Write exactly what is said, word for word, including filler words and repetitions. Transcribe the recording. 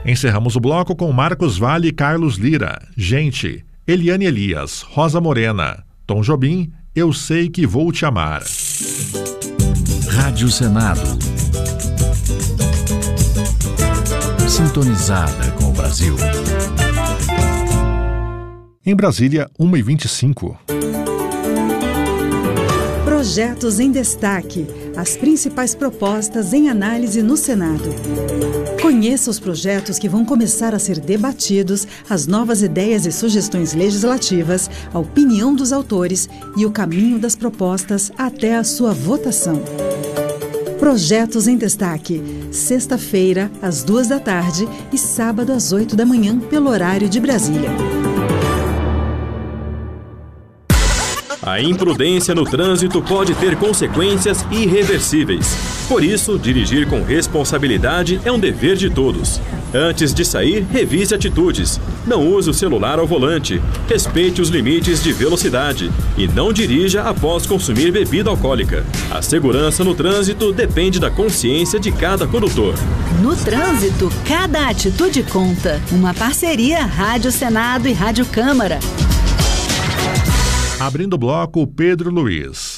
Encerramos o bloco com Marcos Valle e Carlos Lira, Gente, Eliane Elias, Rosa Morena, Tom Jobim, Eu Sei Que Vou Te Amar. Rádio Senado. Sintonizada com o Brasil. Em Brasília, uma e vinte e cinco. Projetos em destaque. As principais propostas em análise no Senado. Conheça os projetos que vão começar a ser debatidos, as novas ideias e sugestões legislativas, a opinião dos autores e o caminho das propostas até a sua votação. Projetos em destaque. Sexta-feira, às duas da tarde e sábado às oito da manhã, pelo horário de Brasília. A imprudência no trânsito pode ter consequências irreversíveis. Por isso, dirigir com responsabilidade é um dever de todos. Antes de sair, revise atitudes. Não use o celular ao volante. Respeite os limites de velocidade. E não dirija após consumir bebida alcoólica. A segurança no trânsito depende da consciência de cada condutor. No trânsito, cada atitude conta. Uma parceria Rádio Senado e Rádio Câmara. Abrindo o bloco, Pedro Luiz.